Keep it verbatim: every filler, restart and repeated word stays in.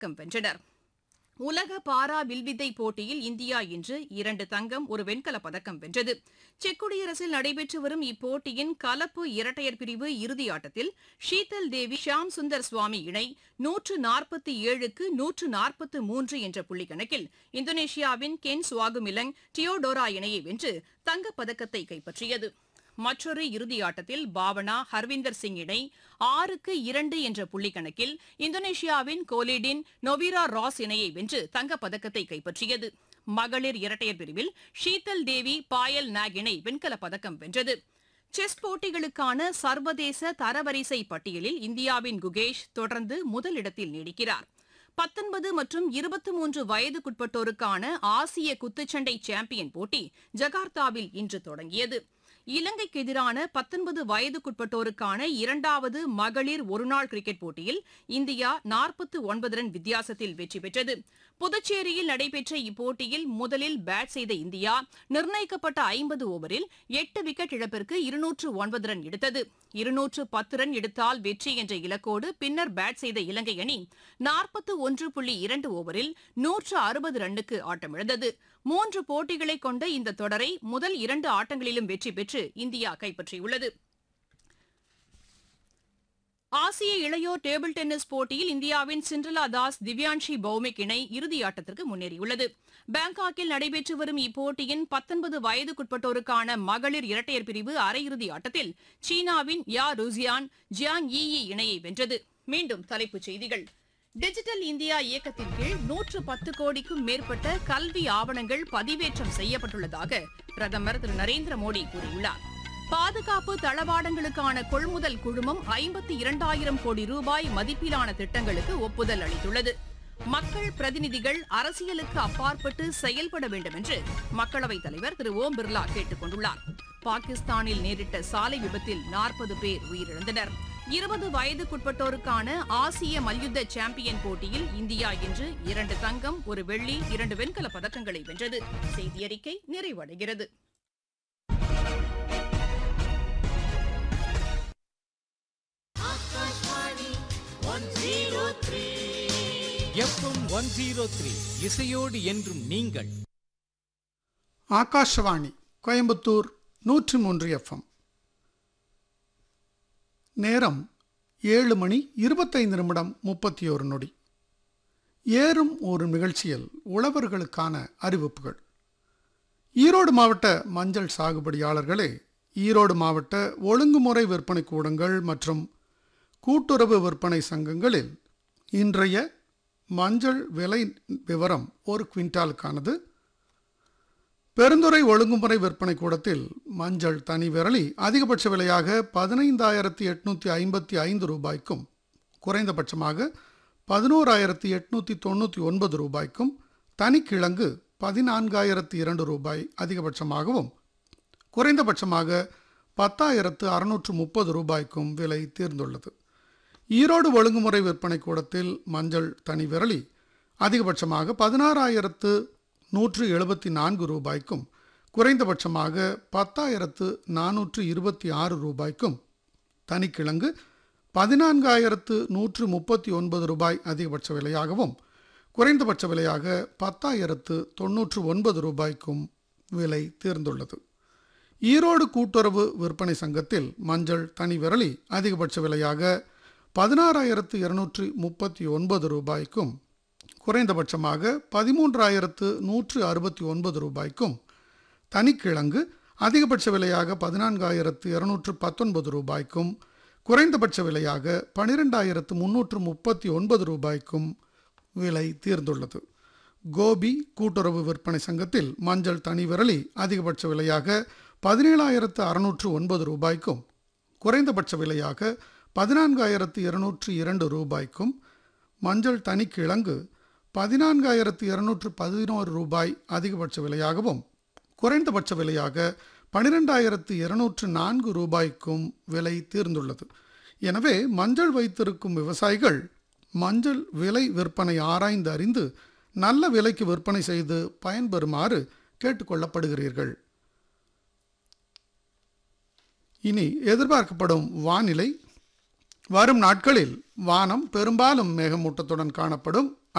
பதக்கம் வென்றனர். உலக பாரா வில்வித்தை போட்டியில் இந்தியா இன்று இரண்டு தங்கம் ஒரு வெண்கலப் பதக்கம் வென்றது. செக் குடியரசில் நடைபெற்று வரும் இப்போட்டியின் கலப்பு இரட்டையர் பிரிவு இறுதி ஆட்டத்தில் ஷீதல் தேவி ஷியாம் சுந்தர் சுவாமி இணை நூற்று நாற்பத்தி ஏழுக்கு நூற்று நாற்பத்து மூன்று என்ற புள்ளிக்கணக்கில் இந்தோனேஷியாவின் கென் சுவாகுமிலங் டியோடோரா இணையை வென்று தங்கப்பதக்கத்தை கைப்பற்றியது. மற்றொரு இறுதியாட்டத்தில் பாவனா ஹர்விந்தர் சிங் இணை ஆறுக்கு இரண்டு என்ற புள்ளிக்கணக்கில் இந்தோனேஷியாவின் கோலிடின் நொவிரா ராஸ் இணையை வென்று தங்கப்பதக்கத்தை கைப்பற்றியது. மகளிர் இரட்டையர் பிரிவில் ஷீதல் தேவி பாயல் நாக் இணை வெண்கலப் பதக்கம் வென்றது. செஸ் போட்டிகளுக்கான சர்வதேச தரவரிசை பட்டியலில் இந்தியாவின் குகேஷ் தொடர்ந்து முதலிடத்தில் நீடிக்கிறார். பத்தொன்பது மற்றும் இருபத்தி மூன்று வயதுக்குட்பட்டோருக்கான ஆசிய குத்துச்சண்டை சாம்பியன் போட்டி ஜகார்த்தாவில் இன்று தொடங்கியது. இலங்கைக்கு எதிரான பத்தொன்பது வயதுக்குட்பட்டோருக்கான இரண்டாவது மகளிர் ஒருநாள் கிரிக்கெட் போட்டியில் இந்தியா நாற்பத்தி ஒன்பது ரன் வித்தியாசத்தில் வெற்றி பெற்றது. புதுச்சேரியில் நடைபெற்ற இப்போட்டியில் முதலில் பேட் செய்த இந்தியா நிர்ணயிக்கப்பட்ட ஐம்பது ஓவரில் எட்டு விக்கெட் இழப்பிற்கு இருநூற்று ஒன்பது ரன் எடுத்தது. இருநூற்று பத்து ரன் எடுத்தால் வெற்றி என்ற இலக்கோடு பின்னர் பேட் செய்த இலங்கை அணி நாற்பத்தி ஒன்று புள்ளி இரண்டு ஓவரில் நூற்று அறுபது ரன்னுக்கு ஆட்டமிழந்தது. மூன்று போட்டிகளை கொண்ட இந்த தொடரை முதல் இரண்டு ஆட்டங்களிலும் வெற்றி பெற்று இந்தியா கைப்பற்றியுள்ளது. ஆசிய இளையோர் டேபிள் டென்னிஸ் போட்டியில் இந்தியாவின் சிண்ட்ரலா தாஸ் திவ்யான்ஷி பௌமிக் இணை இறுதியாட்டத்திற்கு முன்னேறியுள்ளது. பாங்காக்கில் நடைபெற்று வரும் இப்போட்டியின் பத்தொன்பது வயதுக்குட்பட்டோருக்கான மகளிர் இரட்டையர் பிரிவு அரையிறுதி ஆட்டத்தில் சீனாவின் யா ருசியான் ஜியாங் யி இணையை வென்றது. மீண்டும் தலைப்புச் செய்திகள். டிஜிட்டல் இந்தியா இயக்கத்தின் கீழ் நூற்று பத்து கோடிக்கும் மேற்பட்ட கல்வி ஆவணங்கள் பதிவேற்றம் செய்யப்பட்டுள்ளதாக பிரதமர் திரு நரேந்திர மோடி கூறியுள்ளார். பாதுகாப்பு தளவாடங்களுக்கான கொள்முதல் குழுமம் ஐம்பத்தி இரண்டாயிரம் கோடி ரூபாய் மதிப்பிலான திட்டங்களுக்கு ஒப்புதல் அளித்துள்ளது. மக்கள் பிரதிநிதிகள் அரசியலுக்கு அப்பாற்பட்டு செயல்பட வேண்டும் என்று மக்களவைத் தலைவர் திரு ஓம் பிர்லா கேட்டுக் கொண்டுள்ளார். பாகிஸ்தானில் நேரிட்ட சாலை விபத்தில் நாற்பது பேர் உயிரிழந்தனர். இருபது வயதுக்குட்பட்டோருக்கான ஆசிய மல்யுத்த சாம்பியன் போட்டியில் இந்தியா இன்று இரண்டு தங்கம் ஒரு வெள்ளி இரண்டு வெண்கலப் பதக்கங்களை வென்றது. செய்தியறிக்கை நிறைவடைகிறது. இசையோடு என்றும் நீங்கள். ஆகாஷவாணி கோயம்புத்தூர் நூற்றி மூன்று எஃப்எம். நேரம் ஏழு மணி இருபத்தைந்து நிமிடம் முப்பத்தி ஒரு நொடி. ஏறும் ஒரு நிகழ்ச்சியில் உழவர்களுக்கான அறிவிப்புகள். ஈரோடு மாவட்ட மஞ்சள் சாகுபடியாளர்களே, ஈரோடு மாவட்ட ஒழுங்குமுறை விற்பனை கூடங்கள் மற்றும் கூட்டுறவு விற்பனை சங்கங்களில் இன்றைய மஞ்சள் விலை விவரம் ஒரு குவிண்டாலுக்கானது. பெருந்துறை ஒழுங்குமுறை விற்பனை கூடத்தில் மஞ்சள் தனி விரலி அதிகபட்ச விலையாக பதினைந்தாயிரத்தி எட்நூற்றி ஐம்பத்தி ஐந்து ரூபாய்க்கும் குறைந்தபட்சமாக பதினோராயிரத்தி எட்நூற்றி தொண்ணூற்றி ஒன்பது ரூபாய்க்கும், தனிக்கிழங்கு பதினான்காயிரத்தி இரண்டு ரூபாய் அதிகபட்சமாகவும் குறைந்தபட்சமாக பத்தாயிரத்து அறுநூற்று முப்பது ரூபாய்க்கும் விலை தீர்ந்துள்ளது. ஈரோடு ஒழுங்குமுறை விற்பனை கூடத்தில் மஞ்சள் தனி விரலி அதிகபட்சமாக பதினாறாயிரத்து நூற்று எழுபத்தி நான்கு ரூபாய்க்கும் குறைந்தபட்சமாக பத்தாயிரத்து நானூற்று இருபத்தி ஆறு ரூபாய்க்கும், தனிக்கிழங்கு பதினான்காயிரத்து நூற்று முப்பத்தி ஒன்பது ரூபாய் அதிகபட்ச விலையாகவும் குறைந்தபட்ச விலையாக பத்தாயிரத்து தொன்னூற்று ஒன்பது ரூபாய்க்கும் விலை தீர்ந்துள்ளது. ஈரோடு கூட்டுறவு விற்பனை சங்கத்தில் மஞ்சள் தனி விரலி அதிகபட்ச விலையாக பதினாறாயிரத்து இருநூற்றி முப்பத்தி ஒன்பது ரூபாய்க்கும் குறைந்தபட்சமாக பதிமூன்றாயிரத்து நூற்று அறுபத்தி ஒன்பது ரூபாய்க்கும், தனிக்கிழங்கு அதிகபட்ச விலையாக பதினான்காயிரத்து இருநூற்று பத்தொன்பது ரூபாய்க்கும் குறைந்தபட்ச விலையாக பனிரெண்டாயிரத்து முன்னூற்று முப்பத்தி ஒன்பது ரூபாய்க்கும் விலை தீர்ந்துள்ளது. கோபி கூட்டுறவு விற்பனை சங்கத்தில் மஞ்சள் தனி விரலி அதிகபட்ச விலையாக பதினேழாயிரத்து அறுநூற்று ஒன்பது ரூபாய்க்கும் குறைந்தபட்ச விலையாக பதினான்காயிரத்து இருநூற்று இரண்டு ரூபாய்க்கும், மஞ்சள் தனிக்கிழங்கு பதினான்காயிரத்து இருநூற்று பதினோரு ரூபாய் அதிகபட்ச விலையாகவும் குறைந்தபட்ச விலையாக பனிரெண்டாயிரத்து இருநூற்று நான்கு ரூபாய்க்கும் விலை தீர்ந்துள்ளது. எனவே மஞ்சள் வைத்திருக்கும் விவசாயிகள் மஞ்சள் விலை விற்பனை ஆராய்ந்து அறிந்து நல்ல விலைக்கு விற்பனை செய்து பயன்பெறுமாறு கேட்டுக்கொள்ளப்படுகிறீர்கள். இனி எதிர்பார்க்கப்படும் வானிலை. வரும் நாட்களில் வானம் பெரும்பாலும் மேகமூட்டத்துடன் காணப்படும்.